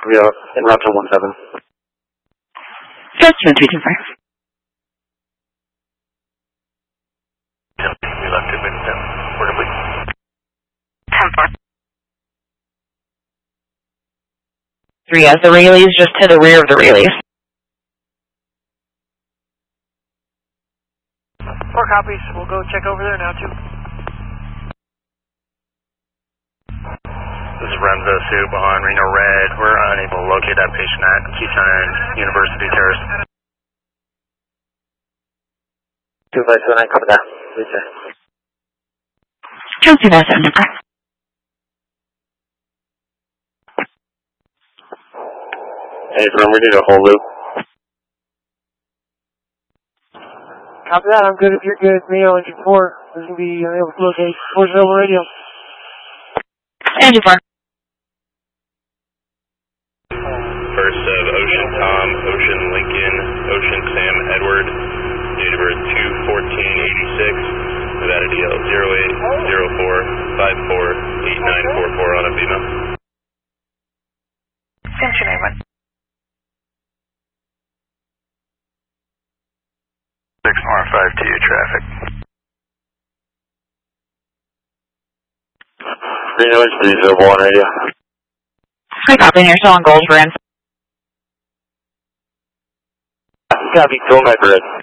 We are en route to 17. Just 2325. We left 2 minutes down. Where did we? 10-4. 3 has the Rayleighs just to the rear of the Rayleighs. 4 copies. We'll go check over there now, too. This is Remzo 2 behind Reno Red. We're unable to locate that patient at Keystone University Terrace. 2579, copy that. Please, sir. Chelsea, that's under press. Hey, remember, we need a whole loop. Copy that. I'm good if you're good. Mayo, engine 4. This is going to be able to locate 4 over radio. Engine 4. First of Ocean Tom, Ocean Lincoln, Ocean Sam Edward, date of birth 2/14/86, Nevada DL 0804548944 on a female. Century 91. 6R5TU traffic. Reno is 301 radio. Hi, copy. You're still on Goldsboro. Copy, go my grid.